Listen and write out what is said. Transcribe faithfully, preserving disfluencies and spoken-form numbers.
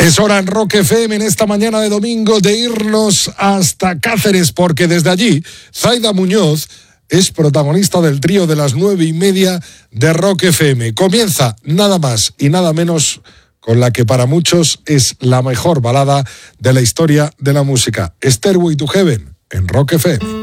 Es hora en Rock F M en esta mañana de domingo de irnos hasta Cáceres, porque desde allí Zaida Muñoz es protagonista del trío de las nueve y media de Rock F M. Comienza nada más y nada menos con la que para muchos es la mejor balada de la historia de la música, Stairway to Heaven, en Rock F M.